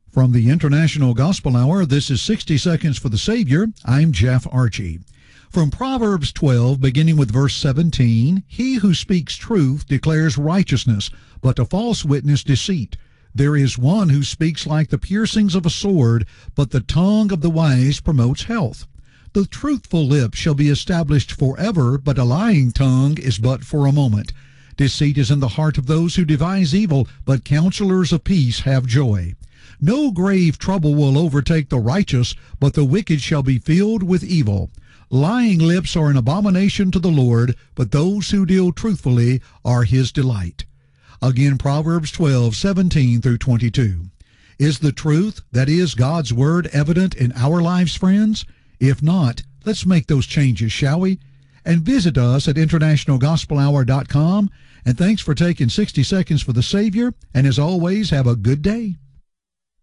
From the International Gospel Hour, this is 60 Seconds for the Savior. I'm Jeff Archie. From Proverbs 12, beginning with verse 17, he who speaks truth declares righteousness, but a false witness deceit. There is one who speaks like the piercings of a sword, but the tongue of the wise promotes health. The truthful lip shall be established forever, but a lying tongue is but for a moment. Deceit is in the heart of those who devise evil, but counselors of peace have joy. No grave trouble will overtake the righteous, but the wicked shall be filled with evil. Lying lips are an abomination to the Lord, but those who deal truthfully are his delight. Again, Proverbs 12:17 through 22. Is the truth, that is God's word, evident in our lives, friends? If not, let's make those changes, shall we? And visit us at internationalgospelhour.com. And thanks for taking 60 Seconds for the Savior. And as always, have a good day.